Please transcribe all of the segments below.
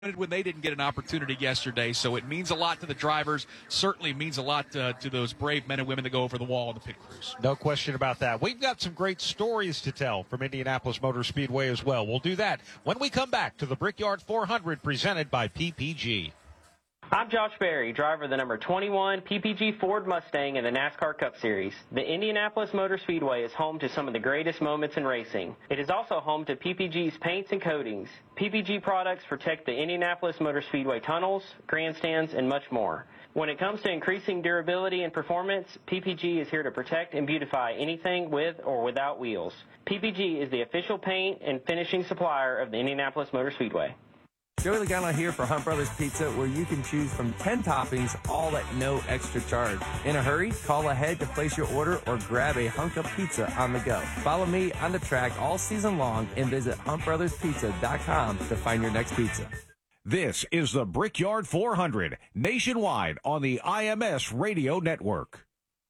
when they didn't get an opportunity yesterday. So it means a lot to the drivers, certainly means a lot to those brave men and women that go over the wall on the pit crews. No question about that. We've got some great stories to tell from Indianapolis Motor Speedway as well. We'll do that when we come back to the Brickyard 400 presented by PPG. I'm Josh Berry, driver of the number 21 PPG Ford Mustang in the NASCAR Cup Series. The Indianapolis Motor Speedway is home to some of the greatest moments in racing. It is also home to PPG's paints and coatings. PPG products protect the Indianapolis Motor Speedway tunnels, grandstands, and much more. When it comes to increasing durability and performance, PPG is here to protect and beautify anything with or without wheels. PPG is the official paint and finishing supplier of the Indianapolis Motor Speedway. Joey Logano here for Hunt Brothers Pizza, where you can choose from 10 toppings, all at no extra charge. In a hurry, call ahead to place your order or grab a hunk of pizza on the go. Follow me on the track all season long and visit huntbrotherspizza.com to find your next pizza. This is the Brickyard 400, nationwide on the IMS Radio Network.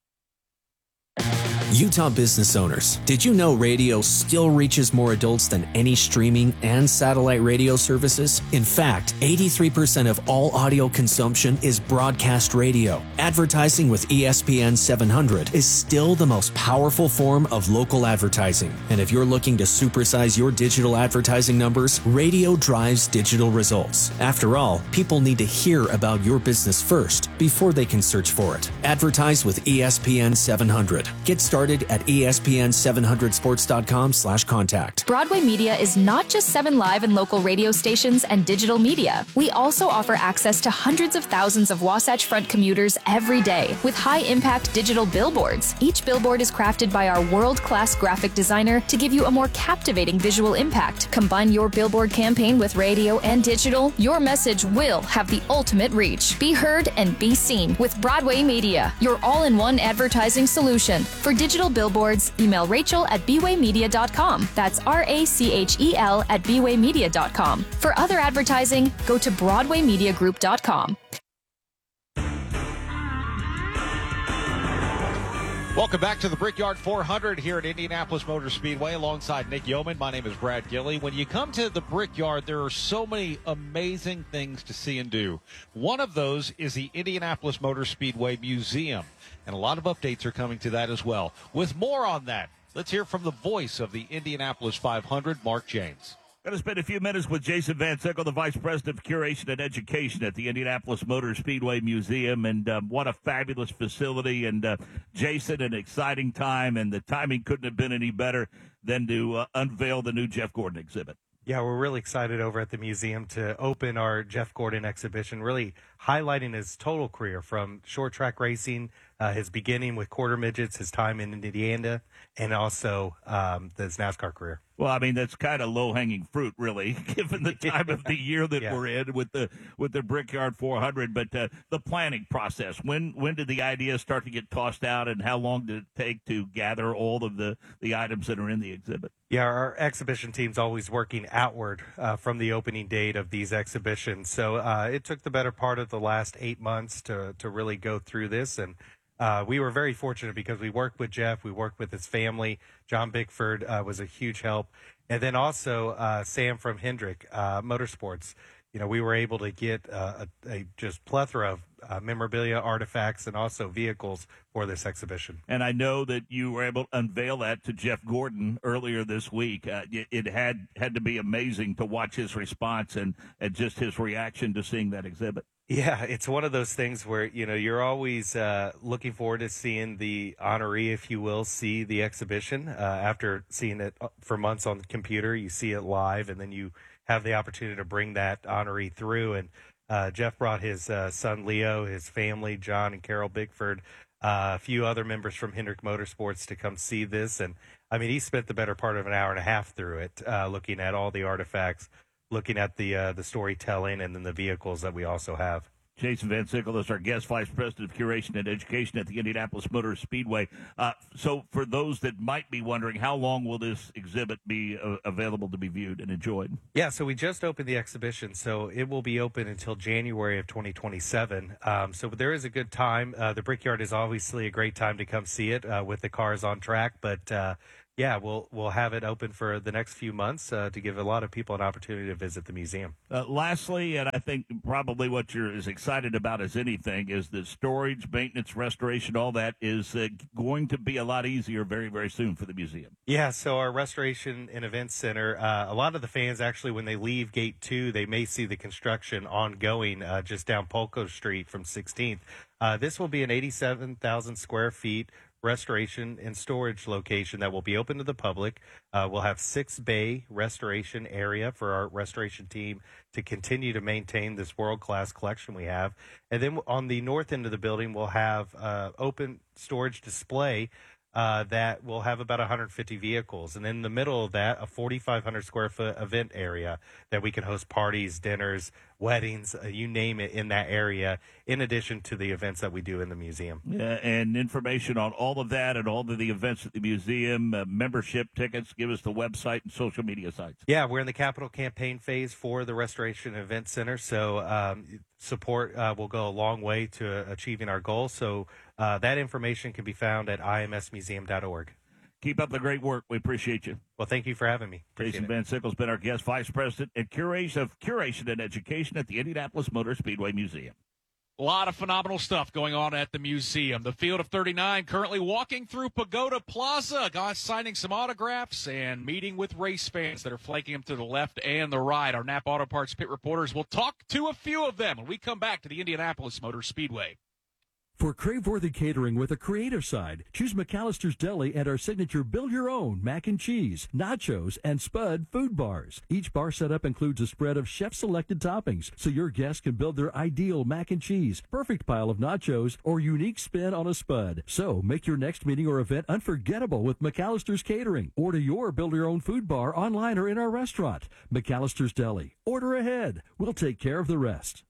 Utah business owners, did you know radio still reaches more adults than any streaming and satellite radio services? In fact, 83% of all audio consumption is broadcast radio. Advertising with ESPN 700 is still the most powerful form of local advertising. And if you're looking to supersize your digital advertising numbers, radio drives digital results. After all, people need to hear about your business first before they can search for it. Advertise with ESPN 700. Get started at ESPN700sports.com/contact. Broadway Media is not just 7 live and local radio stations and digital media. We also offer access to hundreds of thousands of Wasatch Front commuters every day with high-impact digital billboards. Each billboard is crafted by our world-class graphic designer to give you a more captivating visual impact. Combine your billboard campaign with radio and digital, your message will have the ultimate reach. Be heard and be seen with Broadway Media, your all-in-one advertising solution. For digital billboards, email Rachel at bwaymedia.com. That's RACHEL at bwaymedia.com. For other advertising, go to BroadwayMediaGroup.com. Welcome back to the Brickyard 400 here at Indianapolis Motor Speedway alongside Nick Yeoman. My name is Brad Gilley. When you come to the Brickyard, there are so many amazing things to see and do. One of those is the Indianapolis Motor Speedway Museum, and a lot of updates are coming to that as well. With more on that, let's hear from the voice of the Indianapolis 500, Mark James. Going to spend a few minutes with Jason Van Sickle, the Vice President of Curation and Education at the Indianapolis Motor Speedway Museum. And what a fabulous facility. And Jason, an exciting time. And the timing couldn't have been any better than to unveil the new Jeff Gordon exhibit. Yeah, we're really excited over at the museum to open our Jeff Gordon exhibition, really highlighting his total career from short track racing, his beginning with quarter midgets, his time in Indiana, and also his NASCAR career. Well, I mean, that's kind of low-hanging fruit, really, given the time of the year that we're in with the Brickyard 400. But the planning process, when did the ideas start to get tossed out, and how long did it take to gather all of the items that are in the exhibit? Yeah, our exhibition team's always working outward from the opening date of these exhibitions. So it took the better part of the last 8 months to really go through this. And we were very fortunate because we worked with Jeff, we worked with his family. John Bickford was a huge help. And then also Sam from Hendrick Motorsports. You know, we were able to get a just plethora of memorabilia, artifacts, and also vehicles for this exhibition. And I know that you were able to unveil that to Jeff Gordon earlier this week. It had to be amazing to watch his response and just his reaction to seeing that exhibit. Yeah, it's one of those things where, you know, you're always looking forward to seeing the honoree, if you will, see the exhibition. After seeing it for months on the computer, you see it live, and then you have the opportunity to bring that honoree through. And Jeff brought his son Leo, his family, John and Carol Bickford, a few other members from Hendrick Motorsports to come see this. And, I mean, he spent the better part of an hour and a half through it, looking at all the artifacts, looking at the storytelling, and then the vehicles that we also have. Jason Van Sickle is our guest vice president of curation and education at the Indianapolis Motor Speedway. So for those that might be wondering, how long will this exhibit be available to be viewed and enjoyed? Yeah, so we just opened the exhibition, so it will be open until January of 2027. So there is a good time. The Brickyard is obviously a great time to come see it with the cars on track, but yeah, we'll have it open for the next few months to give a lot of people an opportunity to visit the museum. Lastly, and I think probably what you're as excited about as anything is that storage, maintenance, restoration, all that is going to be a lot easier very, very soon for the museum. Yeah, so our Restoration and Events Center, a lot of the fans actually, when they leave Gate 2, they may see the construction ongoing just down Polko Street from 16th. This will be an 87,000 square feet restoration and storage location that will be open to the public. We'll have 6-bay restoration area for our restoration team to continue to maintain this world-class collection we have. And then on the north end of the building, we'll have open storage display that will have about 150 vehicles. And in the middle of that, a 4,500 square foot event area that we can host parties, dinners, weddings, you name it, in that area, in addition to the events that we do in the museum. Yeah, and information on all of that and all of the events at the museum, membership tickets, give us the website and social media sites. Yeah, we're in the capital campaign phase for the Restoration Event Center, so support will go a long way to achieving our goals. So that information can be found at imsmuseum.org. Keep up the great work. We appreciate you. Well, thank you for having me. Jason Van Sickle's been our guest, Vice President and Curation and Education at the Indianapolis Motor Speedway Museum. A lot of phenomenal stuff going on at the museum. The Field of 39 currently walking through Pagoda Plaza, guys signing some autographs and meeting with race fans that are flanking them to the left and the right. Our Napa Auto Parts pit reporters will talk to a few of them when we come back to the Indianapolis Motor Speedway. For crave-worthy catering with a creative side, choose McAllister's Deli and our signature build-your-own mac and cheese, nachos, and Spud food bars. Each bar setup includes a spread of chef-selected toppings, so your guests can build their ideal mac and cheese, perfect pile of nachos, or unique spin on a Spud. So make your next meeting or event unforgettable with McAllister's Catering. Order your build-your-own food bar online or in our restaurant. McAllister's Deli. Order ahead. We'll take care of the rest.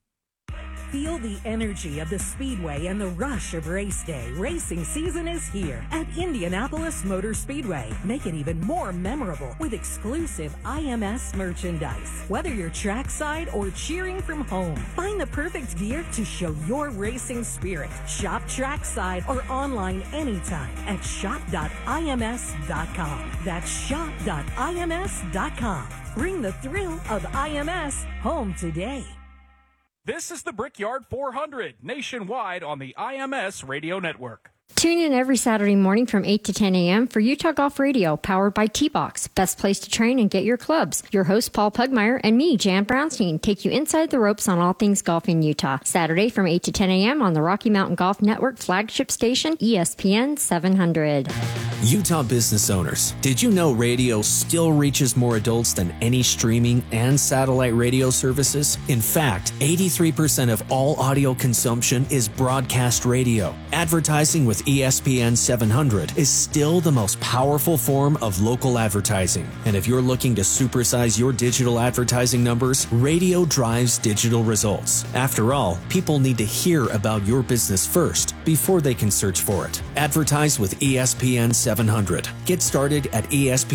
Feel the energy of the Speedway and the rush of race day. Racing season is here at Indianapolis Motor Speedway. Make it even more memorable with exclusive IMS merchandise. Whether you're trackside or cheering from home, find the perfect gear to show your racing spirit. Shop trackside or online anytime at shop.ims.com. That's shop.ims.com. Bring the thrill of IMS home today. This is the Brickyard 400, nationwide on the IMS Radio Network. Tune in every Saturday morning from 8 to 10 a.m. for Utah Golf Radio, powered by T-Box. Best place to train and get your clubs. Your host, Paul Pugmire, and me, Jan Brownstein, take you inside the ropes on all things golf in Utah. Saturday from 8 to 10 a.m. on the Rocky Mountain Golf Network flagship station, ESPN 700. Utah business owners, did you know radio still reaches more adults than any streaming and satellite radio services? In fact, 83% of all audio consumption is broadcast radio. Advertising with ESPN 700 is still the most powerful form of local advertising. And if you're looking to supersize your digital advertising numbers, radio drives digital results. After all, people need to hear about your business first before they can search for it. Advertise with ESPN 700. Get started at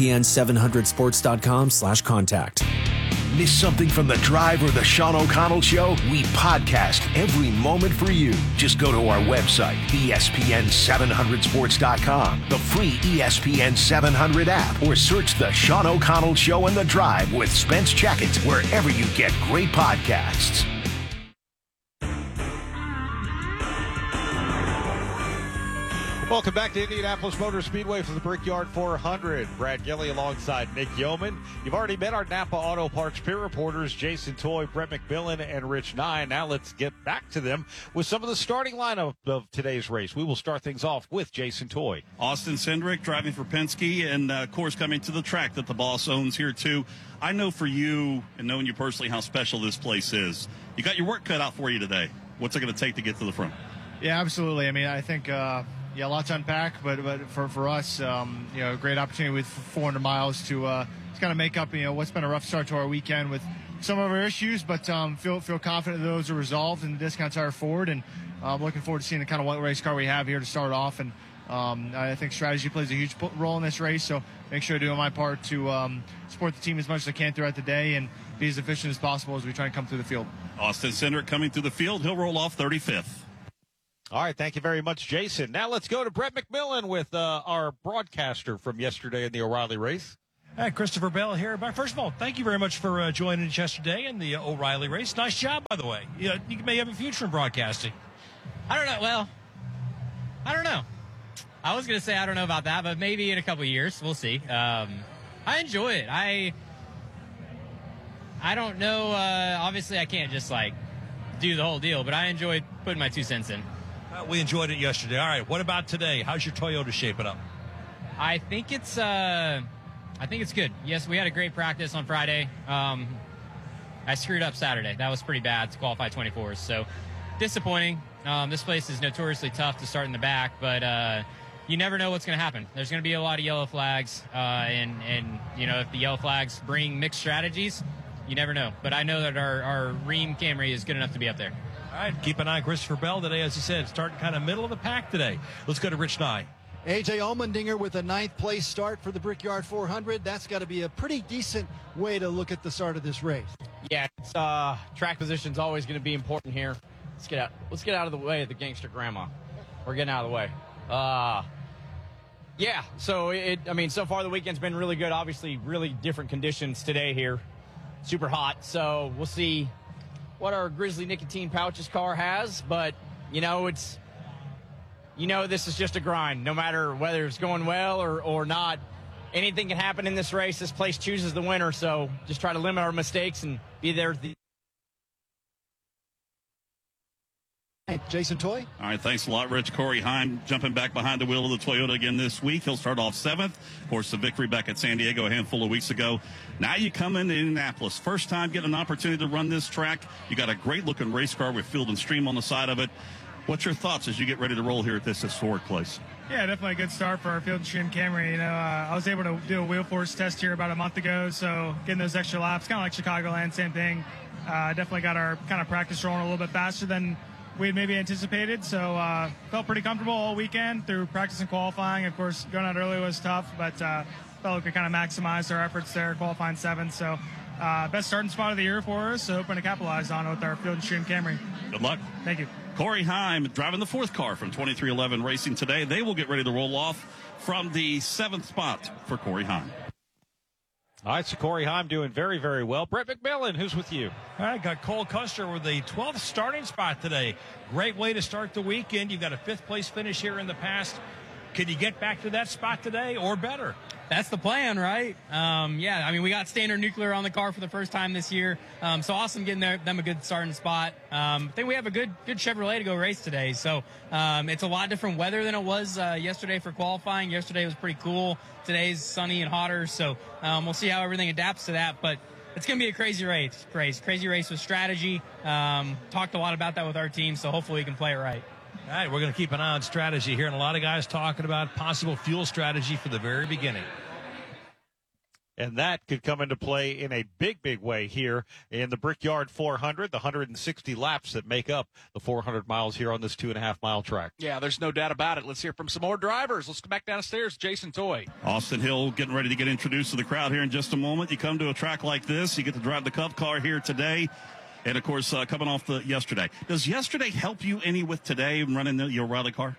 ESPN700sports.com/contact. Miss something from The Drive or the Sean O'Connell Show? We podcast every moment for you. Just go to our website, ESPN700sports.com, the free ESPN 700 app, or search The Sean O'Connell Show and The Drive with Spence Checkett wherever you get great podcasts. Welcome back to Indianapolis Motor Speedway for the Brickyard 400. Brad Gilly alongside Nick Yeoman. You've already met our Napa Auto Parts pit reporters, Jason Toy, Brett McMillan, and Rich Nye. Now let's get back to them with some of the starting lineup of today's race. We will start things off with Jason Toy. Austin Cindric driving for Penske, and of course coming to the track that the boss owns here too. I know for you, and knowing you personally, how special this place is. You got your work cut out for you today. What's it going to take to get to the front? Yeah, absolutely. I mean, I think a lot to unpack, but for us, great opportunity with 400 miles to kind of make up, what's been a rough start to our weekend with some of our issues, but feel confident that those are resolved in the Discount Tire Ford, and looking forward to seeing the kind of race car we have here to start off. And I think strategy plays a huge role in this race, so make sure to do my part to support the team as much as I can throughout the day and be as efficient as possible as we try and come through the field. Austin Cindric coming through the field. He'll roll off 35th. All right, thank you very much, Jason. Now let's go to Brett McMillan with our broadcaster from yesterday in the O'Reilly race. Hi, Christopher Bell here. But first of all, thank you very much for joining us yesterday in the O'Reilly race. Nice job, by the way. You may have a future in broadcasting. I don't know. Well, I don't know. I was going to say I don't know about that, but maybe in a couple of years. We'll see. I enjoy it. I don't know. Obviously, I can't just, do the whole deal, but I enjoyed putting my 2 cents in. We enjoyed it yesterday. All right, what about today? How's your Toyota shaping up? I think it's good. Yes, we had a great practice on Friday. I screwed up Saturday. That was pretty bad to qualify 24s, so disappointing. This place is notoriously tough to start in the back, but you never know what's going to happen. There's going to be a lot of yellow flags, and if the yellow flags bring mixed strategies, you never know. But I know that our Rheem Camry is good enough to be up there. All right, keep an eye on Christopher Bell today, as he said, starting kind of middle of the pack today. Let's go to Rich Nye. A.J. Allmendinger with a 9th place start for the Brickyard 400. That's got to be a pretty decent way to look at the start of this race. Yeah, track position's always going to be important here. Let's get out of the way of the gangster grandma. We're getting out of the way. So far the weekend's been really good. Obviously, really different conditions today here. Super hot. So we'll see what our Grizzly nicotine pouches car has, but this is just a grind. No matter whether it's going well or not, anything can happen in this race. This place chooses the winner, so just try to limit our mistakes and be there. Jason Toy. All right, thanks a lot, Rich. Corey Heim jumping back behind the wheel of the Toyota again this week. He'll start off 7th. Of course, the victory back at San Diego a handful of weeks ago. Now you come into Indianapolis. First time getting an opportunity to run this track. You got a great-looking race car with Field and Stream on the side of it. What's your thoughts as you get ready to roll here at this historic place? Yeah, definitely a good start for our Field and Stream Camry. I was able to do a wheel force test here about a month ago, so getting those extra laps, kind of like Chicagoland, same thing. Definitely got our kind of practice rolling a little bit faster than we had maybe anticipated, so felt pretty comfortable all weekend through practice and qualifying. Of course, going out early was tough, but felt like we kind of maximized our efforts there, qualifying 7th. So best starting spot of the year for us, so hoping to capitalize on it with our Field and Stream Camry. Good luck. Thank you. Corey Heim driving the 4th car from 2311 Racing today. They will get ready to roll off from the 7th spot for Corey Heim. All right, so Corey Heim doing very, very well. Brett McMillan, who's with you? All right, got Cole Custer with the 12th starting spot today. Great way to start the weekend. You've got a 5th place finish here in the past. Can you get back to that spot today or better? That's the plan, right? We got Standard Nuclear on the car for the first time this year. So awesome getting them a good starting spot. I think we have a good Chevrolet to go race today. So it's a lot different weather than it was yesterday for qualifying. Yesterday was pretty cool. Today's sunny and hotter. So we'll see how everything adapts to that. But it's going to be a crazy race. Crazy race with strategy. Talked a lot about that with our team. So hopefully we can play it right. All right, we're going to keep an eye on strategy here, and a lot of guys talking about possible fuel strategy for the very beginning. And that could come into play in a big, big way here in the Brickyard 400, the 160 laps that make up the 400 miles here on this 2.5-mile track. Yeah, there's no doubt about it. Let's hear from some more drivers. Let's go back downstairs. Jason Toy. Austin Hill getting ready to get introduced to the crowd here in just a moment. You come to a track like this, you get to drive the Cup car here today. And, of course, coming off the yesterday. Does yesterday help you any with today running your O'Reilly car?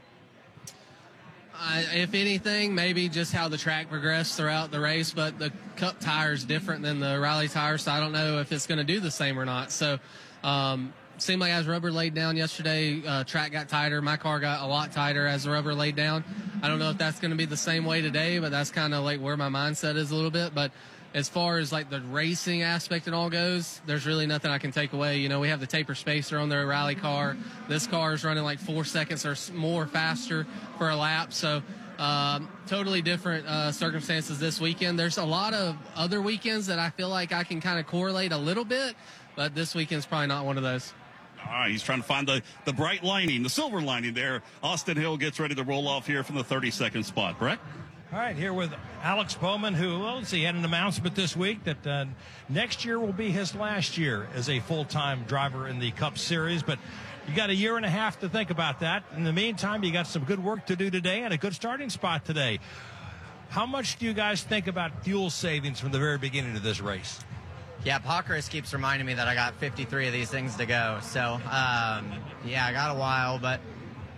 If anything, maybe just how the track progressed throughout the race, but the Cup tire is different than the O'Reilly tire, so I don't know if it's going to do the same or not. So seemed like as rubber laid down yesterday, track got tighter. My car got a lot tighter as the rubber laid down. I don't know if that's going to be the same way today, but that's kind of like where my mindset is a little bit. But as far as like the racing aspect and all goes, there's really nothing I can take away. We have the taper spacer on the O'Reilly car. This car is running like 4 seconds or more faster for a lap. So totally different circumstances this weekend. There's a lot of other weekends that I feel like I can kind of correlate a little bit, but this weekend's probably not one of those. All right, he's trying to find the bright lining, the silver lining there. Austin Hill gets ready to roll off here from the 32nd spot. Brett? All right, here with Alex Bowman, who, had an announcement this week that next year will be his last year as a full-time driver in the Cup Series. But you got a year and a half to think about that. In the meantime, you got some good work to do today and a good starting spot today. How much do you guys think about fuel savings from the very beginning of this race? Yeah, Pockrace keeps reminding me that I got 53 of these things to go. So, I got a while, but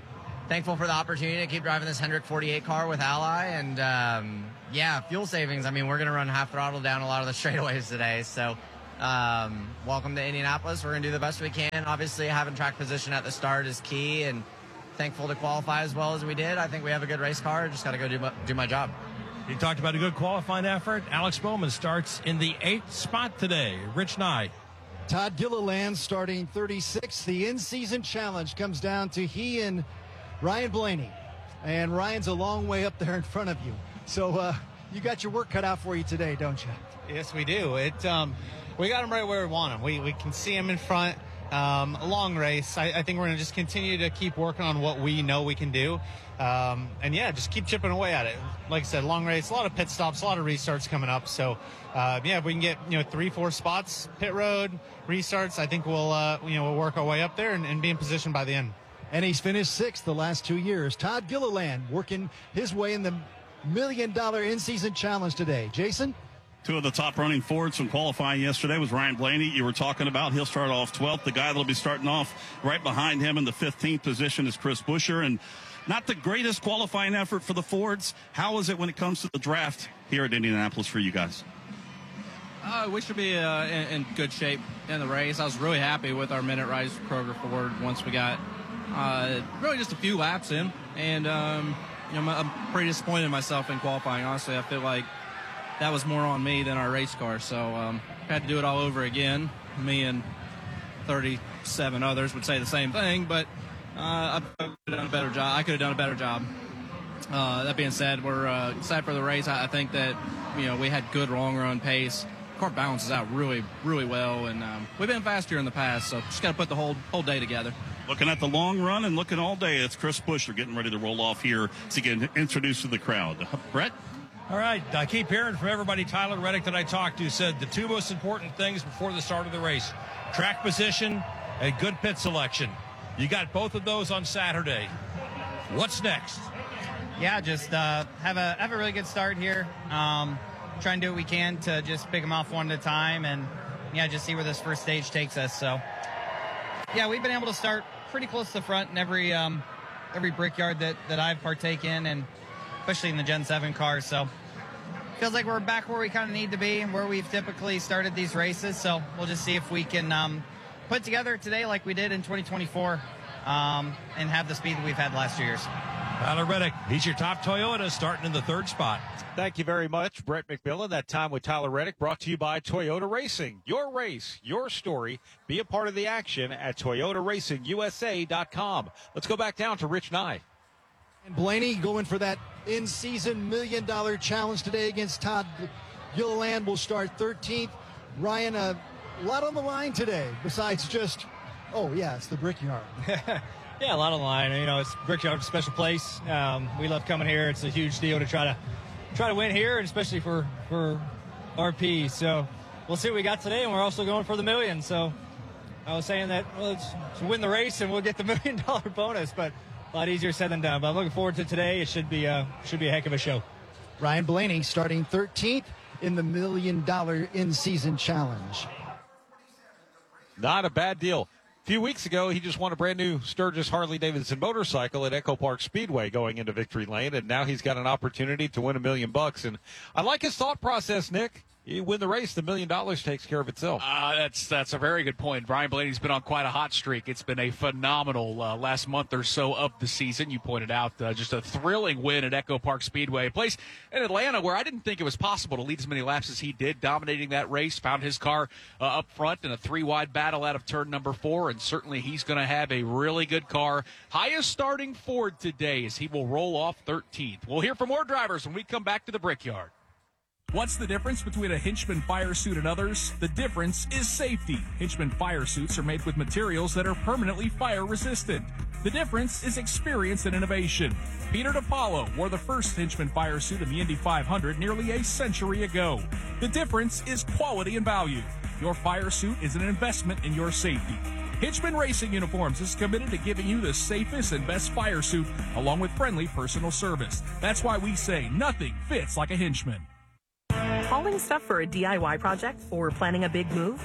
thankful for the opportunity to keep driving this Hendrick 48 car with Ally. And, fuel savings. I mean, we're going to run half throttle down a lot of the straightaways today. So welcome to Indianapolis. We're going to do the best we can. Obviously, having track position at the start is key, and thankful to qualify as well as we did. I think we have a good race car. Just got to go do my job. You talked about a good qualifying effort. Alex Bowman starts in the 8th spot today. Rich Nye. Todd Gilliland starting 36th. The in-season challenge comes down to he and Ryan Blaney. And Ryan's a long way up there in front of you. So you got your work cut out for you today, don't you? Yes, we do. We got him right where we want him. We can see him in front. A long race. I think we're going to just continue to keep working on what we know we can do. Just keep chipping away at it. Like I said, long race, a lot of pit stops, a lot of restarts coming up. So, if we can get 3-4 spots, pit road, restarts, I think we'll work our way up there and be in position by the end. And he's finished 6th the last 2 years. Todd Gilliland working his way in the $1 million in-season challenge today. Jason? Two of the top running Fords from qualifying yesterday was Ryan Blaney. You were talking about he'll start off 12th. The guy that'll be starting off right behind him in the 15th position is Chris Buescher. And not the greatest qualifying effort for the Fords. How is it when it comes to the draft here at Indianapolis for you guys? We should be in good shape in the race. I was really happy with our minute rise for Kroger Ford once we got really just a few laps in. And, I'm pretty disappointed in myself in qualifying. Honestly, I feel like that was more on me than our race car. So had to do it all over again. Me and 37 others would say the same thing, but I could have done a better job. I could have done a better job. That being said, we're excited for the race. I think that we had good long run pace. Car balances out really, really well, and we've been fast here in the past. So just got to put the whole day together. Looking at the long run and looking all day, it's Chris Buescher getting ready to roll off here to get introduced to the crowd. Brett? All right, I keep hearing from everybody. Tyler Reddick that I talked to said the two most important things before the start of the race: track position and good pit selection. You got both of those on Saturday. What's next? Yeah, just have a really good start here. Try and do what we can to just pick them off one at a time, and just see where this first stage takes us. So we've been able to start pretty close to the front in every Brickyard that I've partaken in, and especially in the Gen 7 cars. So feels like we're back where we kind of need to be and where we've typically started these races. So we'll just see if we can put together today like we did in 2024 and have the speed that we've had the last 2 years. Tyler Reddick, he's your top Toyota, starting in the 3rd spot. Thank you very much, Brett McMillan. That time with Tyler Reddick brought to you by Toyota Racing. Your race, your story. Be a part of the action at ToyotaRacingUSA.com. Let's go back down to Rich Nye. And Blaney going for that in-season $1 million challenge today against Todd Gilliland. Will start 13th. Ryan, a lot on the line today besides just, it's the Brickyard. Yeah, a lot on the line. It's Brickyard's a special place. We love coming here. It's a huge deal to try to win here, and especially for RP. So we'll see what we got today, and we're also going for the $1 million. So I was saying that let's win the race and we'll get the $1 million bonus, but a lot easier said than done. But I'm looking forward to today. It should be a heck of a show. Ryan Blaney starting 13th in the $1 million in-season challenge. Not a bad deal. A few weeks ago, he just won a brand new Sturgis Harley-Davidson motorcycle at Echo Park Speedway going into Victory Lane, and now he's got an opportunity to win $1 million. And I like his thought process, Nick. You win the race, the $1 million takes care of itself. That's a very good point. Brian Blaney's been on quite a hot streak. It's been a phenomenal last month or so of the season. You pointed out just a thrilling win at Echo Park Speedway, a place in Atlanta where I didn't think it was possible to lead as many laps as he did, dominating that race. Found his car up front in a 3-wide battle out of turn number 4, and certainly he's going to have a really good car. Highest starting Ford today as he will roll off 13th. We'll hear from more drivers when we come back to the Brickyard. What's the difference between a Hinchman fire suit and others? The difference is safety. Hinchman fire suits are made with materials that are permanently fire resistant. The difference is experience and innovation. Peter DiPaolo wore the first Hinchman fire suit in the Indy 500 nearly a century ago. The difference is quality and value. Your fire suit is an investment in your safety. Hinchman Racing Uniforms is committed to giving you the safest and best fire suit along with friendly personal service. That's why we say nothing fits like a Hinchman. Hauling stuff for a DIY project or planning a big move?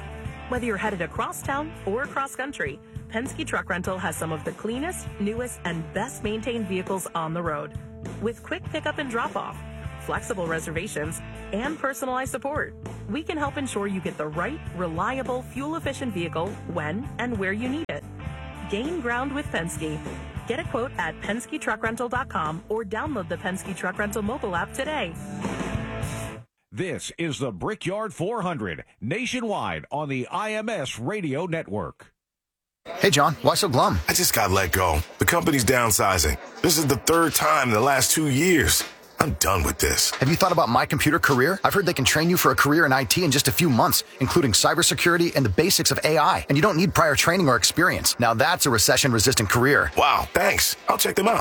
Whether you're headed across town or across country, Penske Truck Rental has some of the cleanest, newest, and best maintained vehicles on the road. With quick pickup and drop off, flexible reservations, and personalized support, we can help ensure you get the right, reliable, fuel-efficient vehicle when and where you need it. Gain ground with Penske. Get a quote at PenskeTruckRental.com or download the Penske Truck Rental mobile app today. This is the Brickyard 400, nationwide on the IMS Radio Network. Hey, John, why so glum? I just got let go. The company's downsizing. This is the third time in the last 2 years. I'm done with this. Have you thought about My Computer Career? I've heard they can train you for a career in IT in just a few months, including cybersecurity and the basics of AI. And you don't need prior training or experience. Now that's a recession-resistant career. Wow, thanks. I'll check them out.